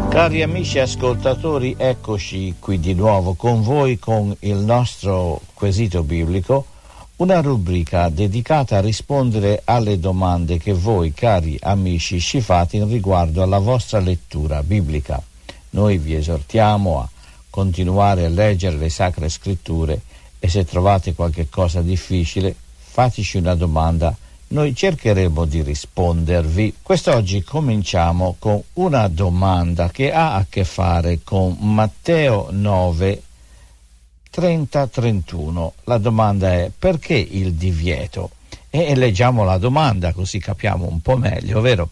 Cari amici ascoltatori, eccoci qui di nuovo con voi con il nostro quesito biblico, una rubrica dedicata a rispondere alle domande che voi, cari amici, ci fate in riguardo alla vostra lettura biblica. Noi vi esortiamo a continuare a leggere le Sacre Scritture e se trovate qualche cosa difficile, fateci una domanda. Noi cercheremo di rispondervi. Quest'oggi cominciamo con una domanda che ha a che fare con Matteo 9, 30-31. La domanda è: perché il divieto? E leggiamo la domanda così capiamo un po' meglio, vero?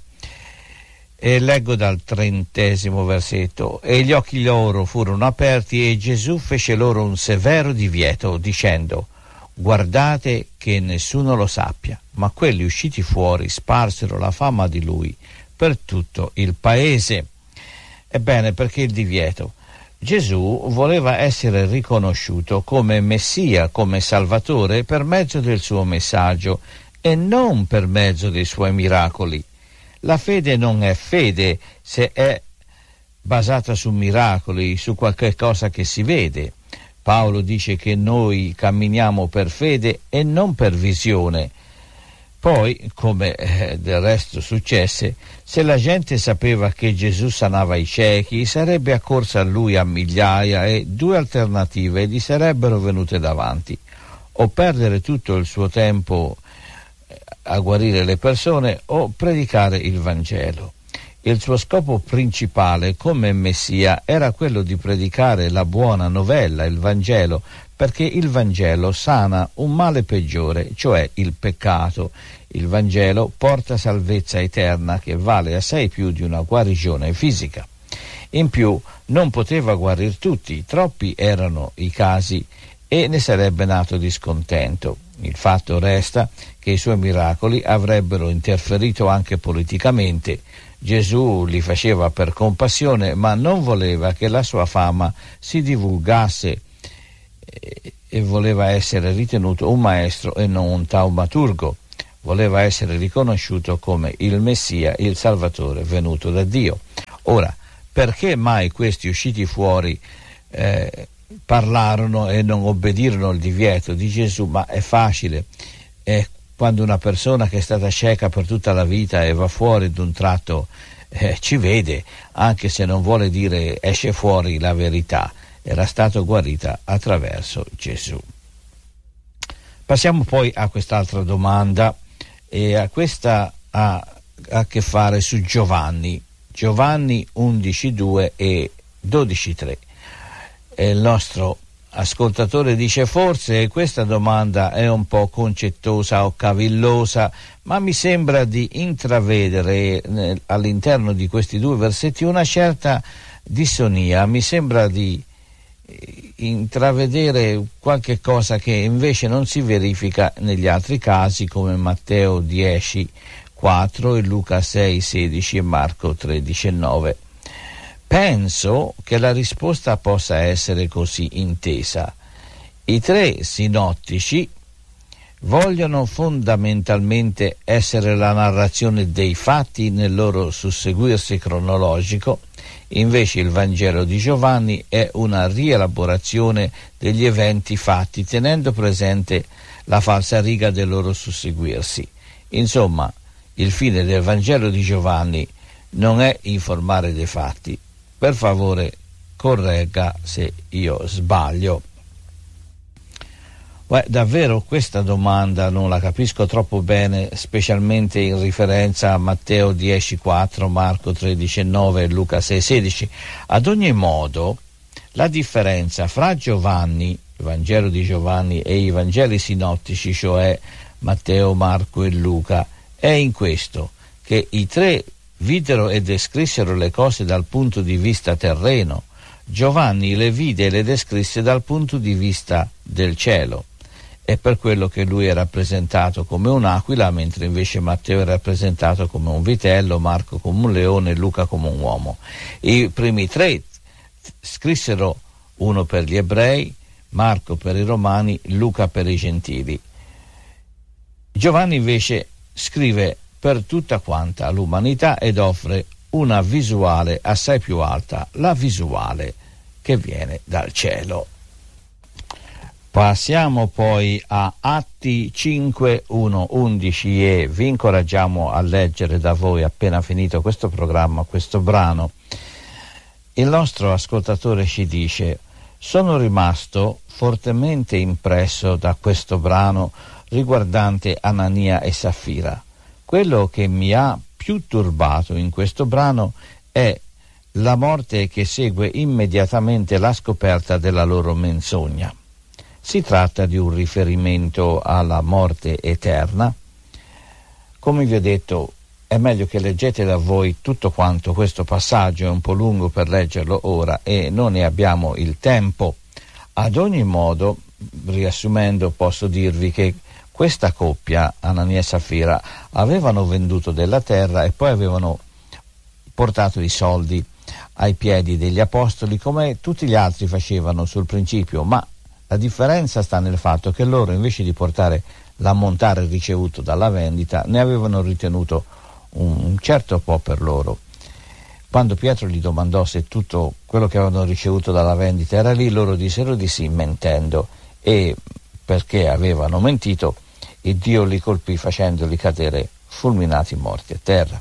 E leggo dal 30° versetto. E gli occhi loro furono aperti e Gesù fece loro un severo divieto, dicendo: guardate che nessuno lo sappia. Ma quelli usciti fuori sparsero la fama di lui per tutto il paese. Ebbene, perché il divieto? Gesù voleva essere riconosciuto come Messia, come Salvatore, per mezzo del suo messaggio e non per mezzo dei suoi miracoli. La fede non è fede se è basata su miracoli, su qualche cosa che si vede. Paolo dice che noi camminiamo per fede e non per visione. Poi, come del resto successe, se la gente sapeva che Gesù sanava i ciechi, sarebbe accorsa a lui a migliaia e due alternative gli sarebbero venute davanti: o perdere tutto il suo tempo a guarire le persone o predicare il Vangelo. Il suo scopo principale come Messia era quello di predicare la buona novella, il Vangelo, perché il Vangelo sana un male peggiore, cioè il peccato. Il Vangelo porta salvezza eterna che vale assai più di una guarigione fisica. In più non poteva guarir tutti, troppi erano i casi e ne sarebbe nato discontento. Il fatto resta che i suoi miracoli avrebbero interferito anche politicamente. Gesù li faceva per compassione, ma non voleva che la sua fama si divulgasse e voleva essere ritenuto un maestro e non un taumaturgo. Voleva essere riconosciuto come il Messia, il Salvatore venuto da Dio. Ora, perché mai questi usciti fuori parlarono e non obbedirono al divieto di Gesù? Ma è facile. Quando una persona che è stata cieca per tutta la vita e va fuori d'un tratto ci vede, anche se non vuole dire, esce fuori la verità. Era stata guarita attraverso Gesù. Passiamo poi a quest'altra domanda, e a questa ha a che fare su Giovanni 11:2 e 12:3. Il nostro ascoltatore dice: forse questa domanda è un po' concettosa o cavillosa, ma mi sembra di intravedere all'interno di questi due versetti una certa dissonia. Mi sembra di intravedere qualche cosa che invece non si verifica negli altri casi, come Matteo 10:4 e Luca 6:16 e Marco 13:9. Penso che la risposta possa essere così intesa. I tre sinottici vogliono fondamentalmente essere la narrazione dei fatti nel loro susseguirsi cronologico, invece il Vangelo di Giovanni è una rielaborazione degli eventi fatti tenendo presente la falsariga del loro susseguirsi. Insomma, il fine del Vangelo di Giovanni non è informare dei fatti. Per favore, corregga se io sbaglio. Davvero questa domanda non la capisco troppo bene, specialmente in riferenza a Matteo 10:4, Marco 13:9 e Luca 6:16. Ad ogni modo, la differenza fra Giovanni, il Vangelo di Giovanni, e i Vangeli sinottici, cioè Matteo, Marco e Luca, è in questo, che i tre videro e descrissero le cose dal punto di vista terreno. Giovanni le vide e le descrisse dal punto di vista del cielo. È per quello che lui è rappresentato come un'aquila, mentre invece Matteo è rappresentato come un vitello, Marco come un leone e Luca come un uomo. I primi tre scrissero, uno per gli ebrei, Marco per i romani, Luca per i gentili. Giovanni invece scrive per tutta quanta l'umanità ed offre una visuale assai più alta, la visuale che viene dal cielo. Passiamo poi a Atti 5, 1, 11 e vi incoraggiamo a leggere da voi, appena finito questo programma, questo brano. Il nostro ascoltatore ci dice: sono rimasto fortemente impresso da questo brano riguardante Anania e Saffira. Quello che mi ha più turbato in questo brano è la morte che segue immediatamente la scoperta della loro menzogna. Si tratta di un riferimento alla morte eterna. Come vi ho detto, è meglio che leggete da voi tutto quanto questo passaggio, è un po' lungo per leggerlo ora e non ne abbiamo il tempo. Ad ogni modo, riassumendo, posso dirvi che questa coppia, Anania e Saffira, avevano venduto della terra e poi avevano portato i soldi ai piedi degli apostoli, come tutti gli altri facevano sul principio, ma la differenza sta nel fatto che loro, invece di portare l'ammontare ricevuto dalla vendita, ne avevano ritenuto un certo po' per loro. Quando Pietro gli domandò se tutto quello che avevano ricevuto dalla vendita era lì, loro dissero di sì, mentendo, e perché avevano mentito, e Dio li colpì facendoli cadere fulminati morti a terra.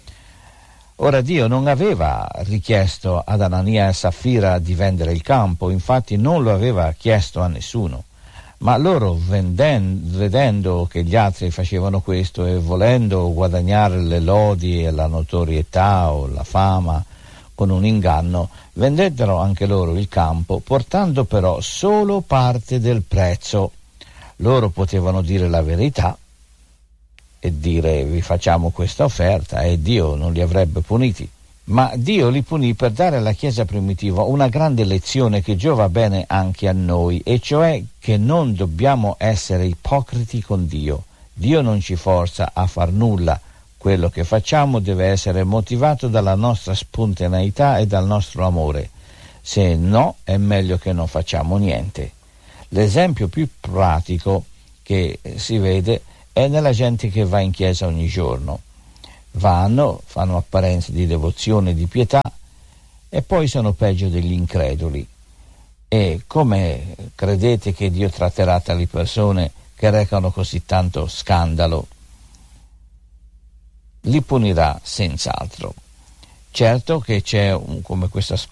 Ora Dio non aveva richiesto ad Anania e Saffira di vendere il campo, infatti non lo aveva chiesto a nessuno, ma loro vedendo che gli altri facevano questo e volendo guadagnare le lodi e la notorietà o la fama con un inganno, vendettero anche loro il campo, portando però solo parte del prezzo. Loro potevano dire la verità e dire: vi facciamo questa offerta, e Dio non li avrebbe puniti. Ma Dio li punì per dare alla Chiesa primitiva una grande lezione che giova bene anche a noi, e cioè che non dobbiamo essere ipocriti con Dio. Dio non ci forza a far nulla. Quello che facciamo deve essere motivato dalla nostra spontaneità e dal nostro amore. Se no, è meglio che non facciamo niente. L'esempio più pratico che si vede è nella gente che va in chiesa ogni giorno. Vanno, fanno apparenze di devozione e di pietà e poi sono peggio degli increduli. E come credete che Dio tratterà tali persone che recano così tanto scandalo? Li punirà senz'altro. Certo che c'è, come questo